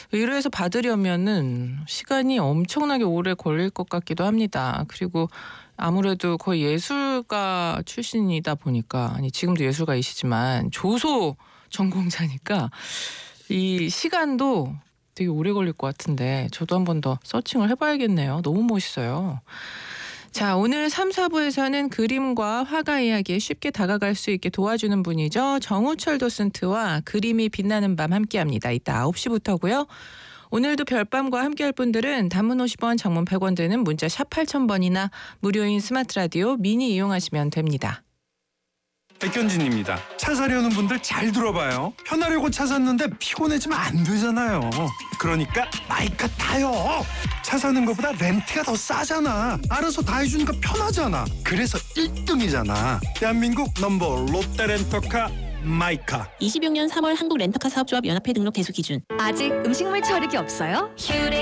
의뢰해서 받으려면은 시간이 엄청나게 오래 걸릴 것 같기도 합니다. 그리고 아무래도 거의 예술가 출신이다 보니까, 아니 지금도 예술가이시지만 조소 전공자니까 이 시간도 되게 오래 걸릴 것 같은데 저도 한 번 더 서칭을 해봐야겠네요. 너무 멋있어요. 자, 오늘 3, 4부에서는 그림과 화가 이야기에 쉽게 다가갈 수 있게 도와주는 분이죠. 정우철 도슨트와 그림이 빛나는 밤 함께합니다. 이따 9시부터고요. 오늘도 별밤과 함께할 분들은 단문 50원, 장문 100원 되는 문자 샵 8000번이나 무료인 스마트 라디오 미니 이용하시면 됩니다. 백현진입니다. 차 사려는 분들 잘 들어봐요. 편하려고 차 샀는데 피곤해지면 안 되잖아요. 그러니까 마이카 타요. 차 사는 것보다 렌트가 더 싸잖아. 알아서 다 해주니까 편하잖아. 그래서 1등이잖아. 대한민국 넘버 롯데렌터카 마이카. 26년 3월 한국 렌터카 사업조합 연합회 등록 대수 기준. 아직 음식물 처리기 없어요?